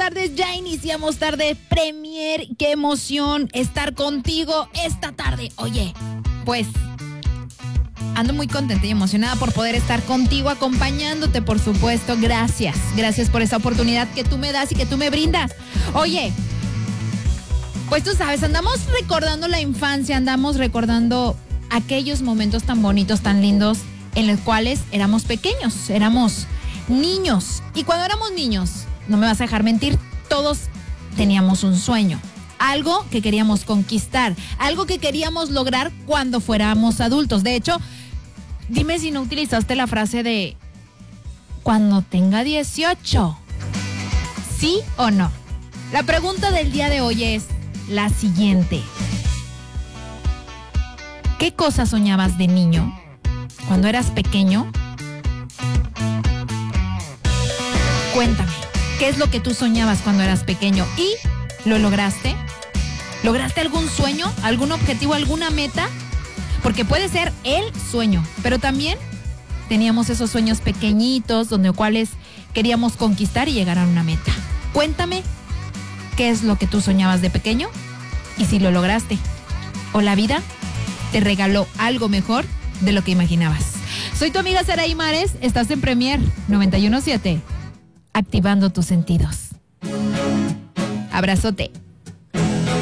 tardes, ya iniciamos tarde Premier. Qué emoción estar contigo esta tarde. Oye, pues ando muy contenta y emocionada por poder estar contigo, acompañándote, por supuesto. Gracias por esa oportunidad que tú me das y que tú me brindas. Oye, pues tú sabes, andamos recordando la infancia, andamos recordando aquellos momentos tan bonitos, tan lindos, en los cuales éramos pequeños, éramos niños. Y cuando éramos niños, no me vas a dejar mentir, todos teníamos un sueño, algo que queríamos conquistar, algo que queríamos lograr cuando fuéramos adultos. De hecho, dime si no utilizaste la frase de cuando tenga 18, ¿sí o no? La pregunta del día de hoy es la siguiente: ¿qué cosas soñabas de niño cuando eras pequeño? Cuéntame, ¿qué es lo que tú soñabas cuando eras pequeño y lo lograste? ¿Lograste algún sueño, algún objetivo, alguna meta? Porque puede ser el sueño, pero también teníamos esos sueños pequeñitos donde cuales queríamos conquistar y llegar a una meta. Cuéntame, ¿qué es lo que tú soñabas de pequeño? Y si lo lograste, o la vida te regaló algo mejor de lo que imaginabas. Soy tu amiga Saraí Mares, estás en Premier 91.7, activando tus sentidos. Abrazote.